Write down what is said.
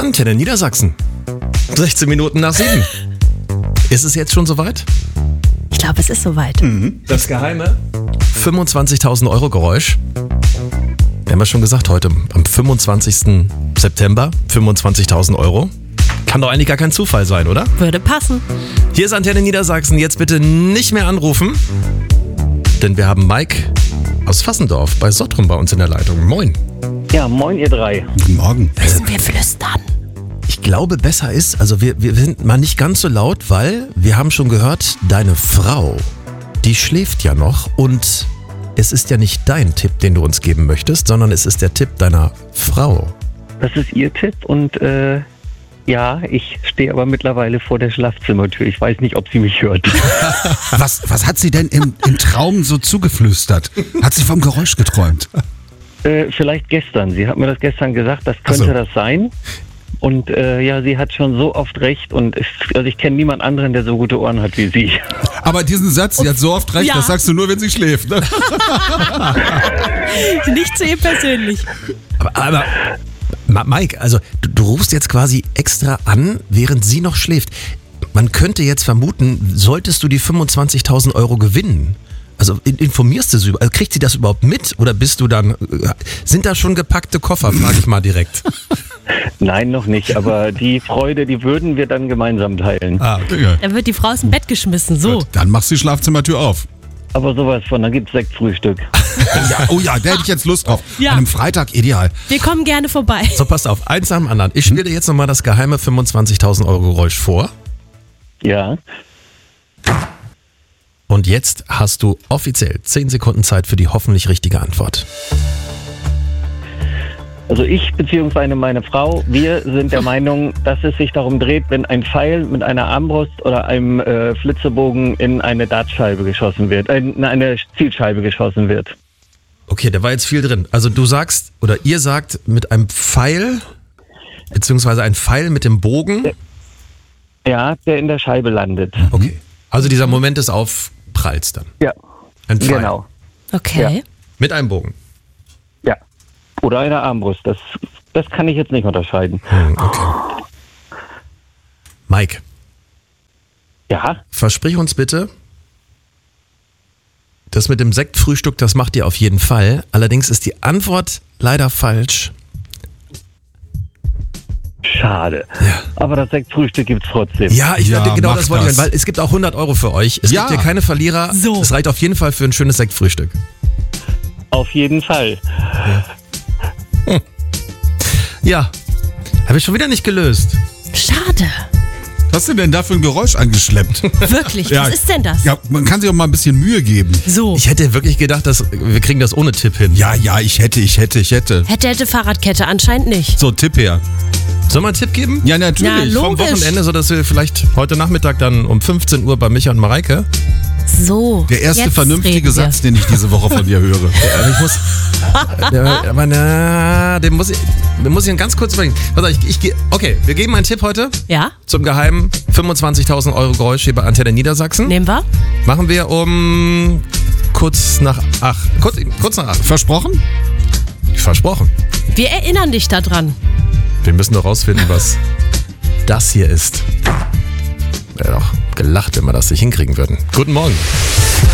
Antenne Niedersachsen. 16 Minuten nach 7. Ist es jetzt schon soweit? Ich glaube, es ist soweit. Das geheime 25.000 Euro Geräusch. Wir haben ja schon gesagt, heute am 25. September 25.000 Euro. Kann doch eigentlich gar kein Zufall sein, oder? Würde passen. Hier ist Antenne Niedersachsen. Jetzt bitte nicht mehr anrufen, denn wir haben Mike aus Fassendorf bei Sottrum bei uns in der Leitung. Moin. Ja, moin ihr drei. Guten Morgen. Müssen wir flüstern? Ich glaube, besser ist, also wir sind mal nicht ganz so laut, weil wir haben schon gehört, deine Frau, die schläft ja noch und es ist ja nicht dein Tipp, den du uns geben möchtest, sondern es ist der Tipp deiner Frau. Das ist ihr Tipp und ja, ich stehe aber mittlerweile vor der Schlafzimmertür. Ich weiß nicht, ob sie mich hört. Was hat sie denn im Traum so zugeflüstert? Hat sie vom Geräusch geträumt? Vielleicht gestern. Sie hat mir das gestern gesagt, das könnte das sein. Und ja, sie hat schon so oft recht und ich kenne niemand anderen, der so gute Ohren hat wie sie. Aber diesen Satz, sie hat so oft recht, Ja. das sagst du nur, wenn sie schläft. Ne? Nicht zu ihr persönlich. Aber Mike, also du rufst jetzt quasi extra an, während sie noch schläft. Man könnte jetzt vermuten, solltest du die 25.000 Euro gewinnen, also informierst du sie, also kriegt sie das überhaupt mit oder bist du dann, sind da schon gepackte Koffer, frage ich mal direkt. Nein, noch nicht, aber die Freude, die würden wir dann gemeinsam teilen. Okay. Dann wird die Frau aus dem Bett geschmissen, so. Gut, dann machst du die Schlafzimmertür auf. Aber sowas von, dann gibt's Sektfrühstück. Oh ja, da hätte ich jetzt Lust drauf. Ja. An einem Freitag ideal. Wir kommen gerne vorbei. So, passt auf, eins nach dem anderen. Ich spiele dir jetzt nochmal das geheime 25.000 Euro Geräusch vor. Ja, Und jetzt hast du offiziell 10 Sekunden Zeit für die hoffentlich richtige Antwort. also ich bzw. meine Frau, wir sind der Meinung, dass es sich darum dreht, wenn ein Pfeil mit einer Armbrust oder einem Flitzebogen in eine Dartscheibe geschossen wird, in eine Zielscheibe geschossen wird. Okay, da war jetzt viel drin. Also du sagst, oder ihr sagt, mit einem Pfeil, beziehungsweise ein Pfeil mit dem Bogen. Ja, der in der Scheibe landet. Okay. Also dieser Moment des Aufpralls dann. Ja, Ein Pfeil. genau. Okay. Mit einem Bogen. Ja. Oder eine Armbrust. Das kann ich jetzt nicht unterscheiden. Okay. Mike, Ja, versprich uns bitte, das mit dem Sektfrühstück, das macht ihr auf jeden Fall. Allerdings ist die Antwort leider falsch. schade. Ja. Aber das Sektfrühstück gibt's trotzdem. Ja, genau mach das wollte ich, das. weil es gibt auch 100 Euro für euch. Es Ja. gibt hier keine Verlierer. So. Es reicht auf jeden Fall für ein schönes Sektfrühstück. Auf jeden Fall. Ja, habe ich schon wieder nicht gelöst. Schade. Was hast du denn da für ein Geräusch angeschleppt? Wirklich. Ja. Was ist denn das? Ja, man kann sich auch mal ein bisschen Mühe geben. So. Ich hätte wirklich gedacht, dass wir kriegen das ohne Tipp hin. Ja, ich hätte. Hätte Fahrradkette, anscheinend nicht. So, Tipp her. Sollen wir einen Tipp geben? Ja, natürlich. Ja, Vom logisch. Wochenende, sodass wir vielleicht heute Nachmittag dann um 15 Uhr bei Micha und Mareike. So. Der erste jetzt vernünftige reden wir. Satz, den ich diese Woche von dir höre. Ja, ich muss. Den muss ich ganz kurz überlegen. Okay, wir geben einen Tipp heute Ja, zum geheimen 25.000 Euro Geräusch hier bei Antenne Niedersachsen. nehmen wir. Machen wir um kurz nach 8. Kurz nach 8. Versprochen? Versprochen. Wir erinnern dich daran. Wir müssen doch rausfinden, was das hier ist. Wäre doch gelacht, wenn wir das nicht hinkriegen würden. Guten Morgen.